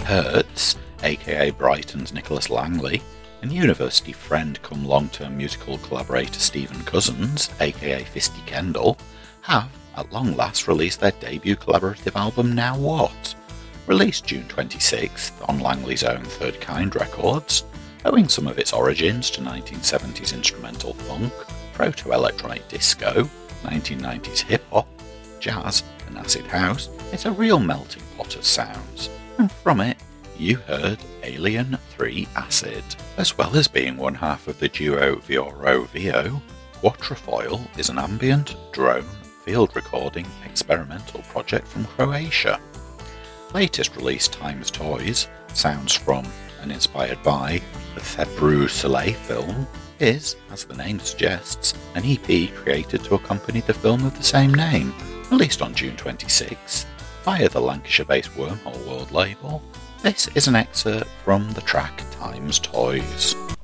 Hertz, aka Brighton's Nicholas Langley, and university friend come long-term musical collaborator Stephen Cousins, aka Fisty Kendall, have, at long last, released their debut collaborative album Now What? Released June 26th on Langley's own Third Kind Records, owing some of its origins to 1970s instrumental funk, proto-electronic disco, 1990s hip-hop, jazz and acid house, it's a real melting pot of sounds, and from it you heard Alien 3 Acid. As well as being one half of the duo Vioro Vio, Quatrefoil is an ambient, drone, field recording experimental project from Croatia. Latest release Times Toys, sounds from and inspired by the Febru Soleil film, is, as the name suggests, an EP created to accompany the film of the same name, released on June 26th via the Lancashire-based Wormhole World label. This is an excerpt from the track Times Toys.